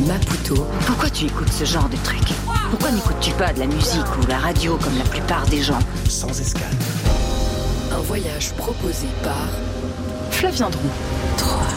Maputo. Pourquoi tu écoutes ce genre de truc ? Pourquoi n'écoutes-tu pas de la musique ou la radio comme la plupart des gens ? Sans escale. Un voyage proposé par Flavien Drou. 3.